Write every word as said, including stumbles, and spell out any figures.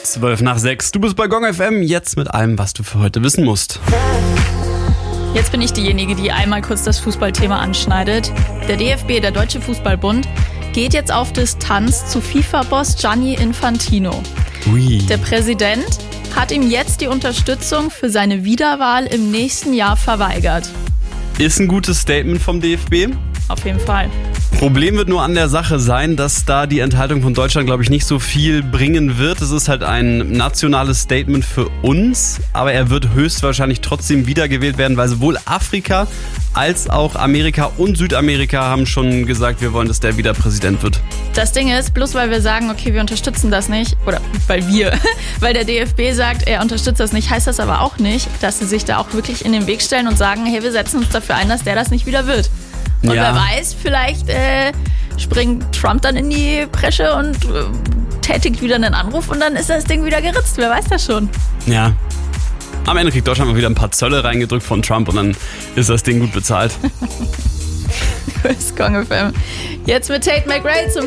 zwölf nach sechs. Du bist bei Gong F M, jetzt mit allem, was du für heute wissen musst. Jetzt bin ich diejenige, die einmal kurz das Fußballthema anschneidet. Der D F B, der Deutsche Fußballbund, geht jetzt auf Distanz zu FIFA-Boss Gianni Infantino. Ui. Der Präsident hat ihm jetzt die Unterstützung für seine Wiederwahl im nächsten Jahr verweigert. Ist ein gutes Statement vom D F B. Auf jeden Fall. Problem wird nur an der Sache sein, dass da die Enthaltung von Deutschland, glaube ich, nicht so viel bringen wird. Es ist halt ein nationales Statement für uns, aber er wird höchstwahrscheinlich trotzdem wiedergewählt werden, weil sowohl Afrika als auch Amerika und Südamerika haben schon gesagt, wir wollen, dass der wieder Präsident wird. Das Ding ist, bloß weil wir sagen, okay, wir unterstützen das nicht, oder weil wir, weil der D F B sagt, er unterstützt das nicht, heißt das aber auch nicht, dass sie sich da auch wirklich in den Weg stellen und sagen, hey, wir setzen uns dafür ein, dass der das nicht wieder wird. Und ja. wer weiß, vielleicht äh, springt Trump dann in die Bresche und äh, tätigt wieder einen Anruf und dann ist das Ding wieder geritzt. Wer weiß das schon. Ja. Am Ende kriegt Deutschland mal wieder ein paar Zölle reingedrückt von Trump und dann ist das Ding gut bezahlt. Gong F M. Jetzt mit Tate McRae zum